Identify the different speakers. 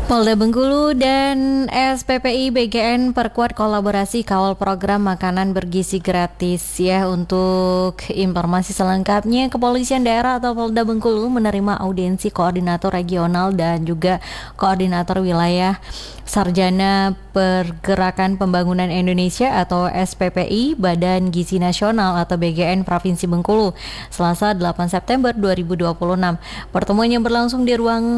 Speaker 1: Polda Bengkulu dan SPPI BGN perkuat kolaborasi kawal program makanan bergizi gratis ya. Untuk informasi selengkapnya, Kepolisian Daerah atau Polda Bengkulu menerima audiensi Koordinator Regional dan juga Koordinator Wilayah Sarjana Pergerakan Pembangunan Indonesia atau SPPI Badan Gizi Nasional atau BGN Provinsi Bengkulu Selasa 8 September 2026. Pertemuan yang berlangsung di ruang